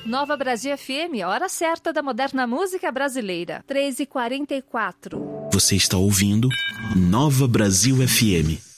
Nova Brasil FM, hora certa da moderna música brasileira. 3h44. Você está ouvindo Nova Brasil FM.